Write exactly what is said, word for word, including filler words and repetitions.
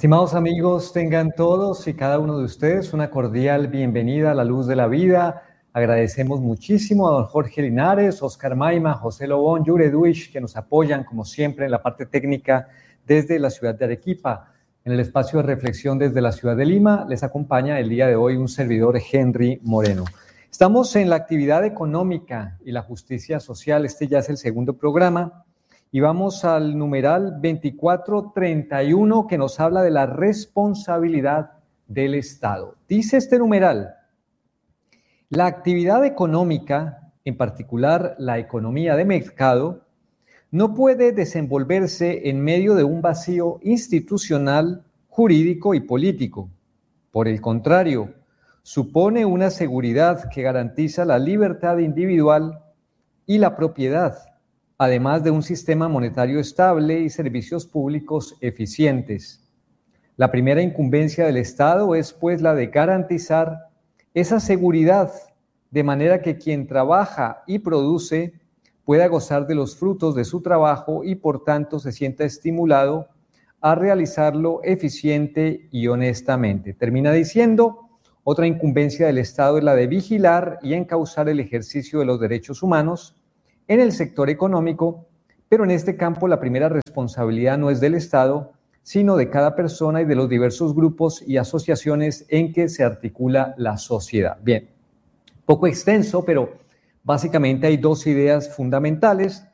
Estimados amigos, tengan todos y cada uno de ustedes una cordial bienvenida a La Luz de la Vida. Agradecemos muchísimo a don Jorge Linares, Oscar Maima, José Lobón, Yure Duish, que nos apoyan como siempre en la parte técnica desde la ciudad de Arequipa. En el espacio de reflexión desde la ciudad de Lima les acompaña el día de hoy un servidor, Henry Moreno. Estamos en la actividad económica y la justicia social. Este ya es el segundo programa. Y vamos al numeral veinticuatro treinta y uno que nos habla de la responsabilidad del Estado. Dice este numeral: la actividad económica, en particular la economía de mercado, no puede desenvolverse en medio de un vacío institucional, jurídico y político. Por el contrario, supone una seguridad que garantiza la libertad individual y la propiedad, además de un sistema monetario estable y servicios públicos eficientes. La primera incumbencia del Estado es, pues, la de garantizar esa seguridad, de manera que quien trabaja y produce pueda gozar de los frutos de su trabajo y, por tanto, se sienta estimulado a realizarlo eficiente y honestamente. Termina diciendo: otra incumbencia del Estado es la de vigilar y encauzar el ejercicio de los derechos humanos en el sector económico, pero en este campo la primera responsabilidad no es del Estado, sino de cada persona y de los diversos grupos y asociaciones en que se articula la sociedad. Bien, poco extenso, pero básicamente hay dos ideas fundamentales.